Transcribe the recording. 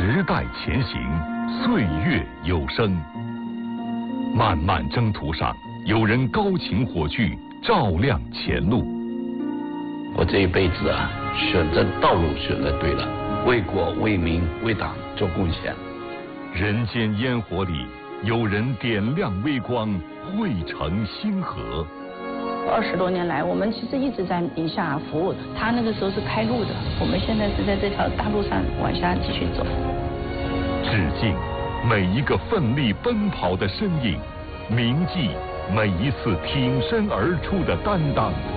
时代前行，岁月有声。漫漫征途上，有人高擎火炬，照亮前路。 我这一辈子啊，选择道路选择对了，为国为民为党做贡献。 人间烟火里，有人点亮微光，汇成星河。 20多年来，我们其实一直在宁夏服务的。他那个时候是开路的，我们现在是在这条大路上往下继续走。 致敬每一个奋力奔跑的身影，铭记每一次挺身而出的担当。